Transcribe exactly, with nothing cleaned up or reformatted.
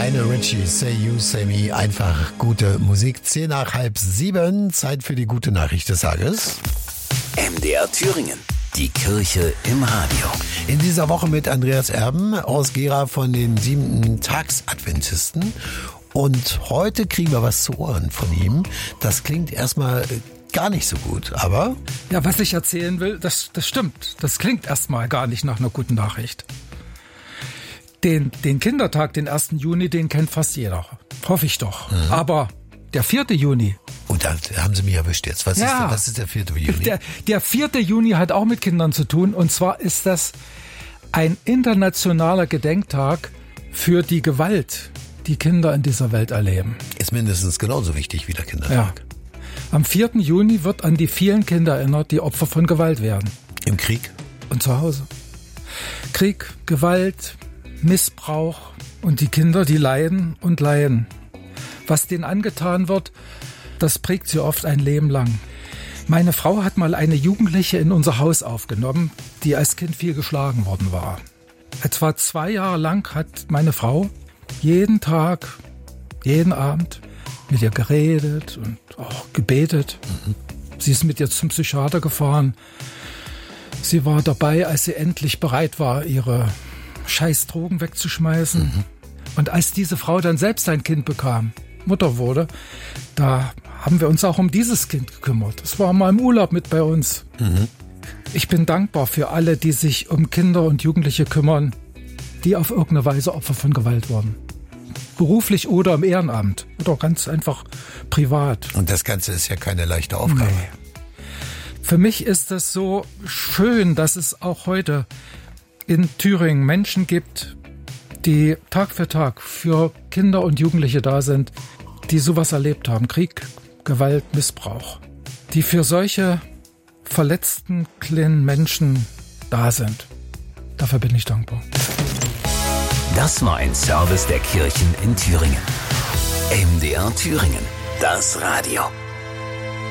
Lionel Richie, Say You, Say Me, einfach gute Musik. Zehn nach halb sieben, Zeit für die gute Nachricht des Tages. M D R Thüringen, die Kirche im Radio. In dieser Woche mit Andreas Erben aus Gera von den siebenten Tags-Adventisten. Und heute kriegen wir was zu Ohren von ihm. Das klingt erstmal gar nicht so gut, aber... Ja, was ich erzählen will, das, das stimmt. Das klingt erstmal gar nicht nach einer guten Nachricht. Den, den Kindertag, den ersten Juni, den kennt fast jeder. Hoffe ich doch. Mhm. Aber der vierte Juni... Oh, da haben Sie mich erwischt jetzt. Was, ja, ist, was ist der vierte Juni? Der, der vierte Juni hat auch mit Kindern zu tun. Und zwar ist das ein internationaler Gedenktag für die Gewalt, die Kinder in dieser Welt erleben. Ist mindestens genauso wichtig wie der Kindertag. Ja. Am vierten Juni wird an die vielen Kinder erinnert, die Opfer von Gewalt werden. Im Krieg? Und zu Hause. Krieg, Gewalt, Missbrauch und die Kinder, die leiden und leiden. Was denen angetan wird, das prägt sie oft ein Leben lang. Meine Frau hat mal eine Jugendliche in unser Haus aufgenommen, die als Kind viel geschlagen worden war. Etwa zwei Jahre lang hat meine Frau jeden Tag, jeden Abend mit ihr geredet und auch gebetet. Mhm. Sie ist mit ihr zum Psychiater gefahren. Sie war dabei, als sie endlich bereit war, ihre scheiß Drogen wegzuschmeißen. Mhm. Und als diese Frau dann selbst ein Kind bekam, Mutter wurde, da haben wir uns auch um dieses Kind gekümmert. Es war mal im Urlaub mit bei uns. Mhm. Ich bin dankbar für alle, die sich um Kinder und Jugendliche kümmern, die auf irgendeine Weise Opfer von Gewalt wurden. Beruflich oder im Ehrenamt oder ganz einfach privat. Und das Ganze ist ja keine leichte Aufgabe. Nee. Für mich ist es so schön, dass es auch heute in Thüringen Menschen gibt, die Tag für Tag für Kinder und Jugendliche da sind, die sowas erlebt haben. Krieg, Gewalt, Missbrauch. Die für solche verletzten kleinen Menschen da sind. Dafür bin ich dankbar. Das war ein Service der Kirchen in Thüringen. M D R Thüringen, das Radio.